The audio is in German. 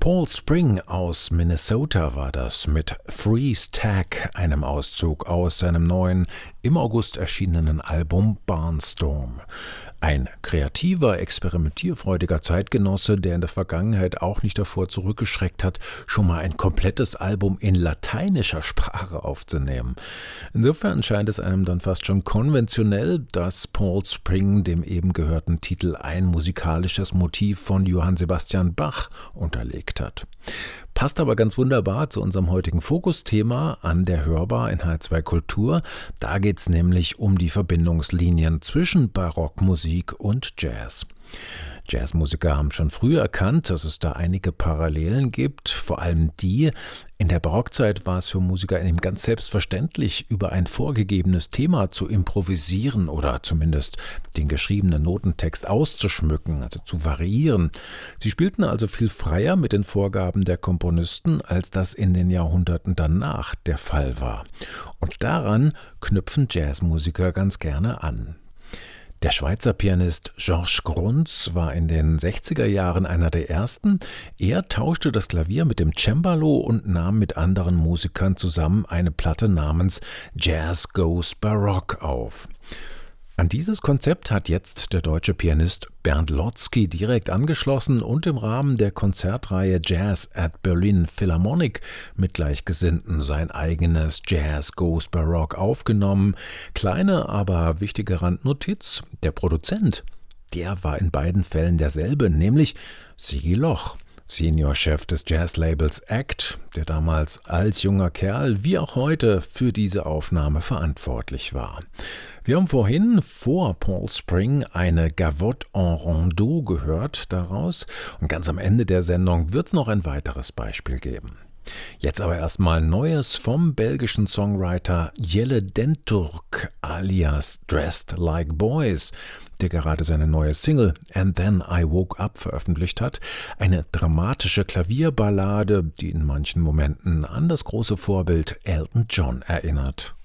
Paul Spring aus Minnesota war das mit Freeze Tag, einem Auszug aus seinem neuen, im August erschienenen Album Barnstorm. Ein kreativer, experimentierfreudiger Zeitgenosse, der in der Vergangenheit auch nicht davor zurückgeschreckt hat, schon mal ein komplettes Album in lateinischer Sprache aufzunehmen. Insofern scheint es einem dann fast schon konventionell, dass Paul Spring dem eben gehörten Titel ein musikalisches Motiv von Johann Sebastian Bach unterlegt hat. Passt aber ganz wunderbar zu unserem heutigen Fokusthema an der Hörbar in H2 Kultur. Da geht es nämlich um die Verbindungslinien zwischen Barockmusik und Jazz. Jazzmusiker haben schon früh erkannt, dass es da einige Parallelen gibt, vor allem die: In der Barockzeit war es für Musiker eben ganz selbstverständlich, über ein vorgegebenes Thema zu improvisieren oder zumindest den geschriebenen Notentext auszuschmücken, also zu variieren. Sie spielten also viel freier mit den Vorgaben der Komponisten, als das in den Jahrhunderten danach der Fall war. Und daran knüpfen Jazzmusiker ganz gerne an. Der Schweizer Pianist Georges Gruntz war in den 60er Jahren einer der ersten. Er tauschte das Klavier mit dem Cembalo und nahm mit anderen Musikern zusammen eine Platte namens Jazz Goes Baroque auf. An dieses Konzept hat jetzt der deutsche Pianist Bernd Lotzky direkt angeschlossen und im Rahmen der Konzertreihe Jazz at Berlin Philharmonic mit Gleichgesinnten sein eigenes Jazz Goes Baroque aufgenommen. Kleine, aber wichtige Randnotiz: Der Produzent, der war in beiden Fällen derselbe, nämlich Sigi Loch, Seniorchef des Jazzlabels Act, der damals als junger Kerl wie auch heute für diese Aufnahme verantwortlich war. Wir haben vorhin vor Paul Spring eine Gavotte en Rondeau gehört daraus, und ganz am Ende der Sendung wird es noch ein weiteres Beispiel geben. Jetzt aber erstmal Neues vom belgischen Songwriter Jelle Denturk alias Dressed Like Boys, der gerade seine neue Single And Then I Woke Up veröffentlicht hat. Eine dramatische Klavierballade, die in manchen Momenten an das große Vorbild Elton John erinnert.